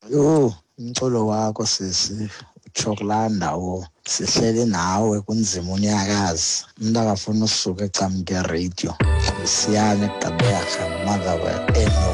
Yho, umculo wakho sisi utsho ndawo sihleli nawe kunzima unyakazi. Umuntu akafuna usuka ecamke radio. Siyane Gqeberha, mother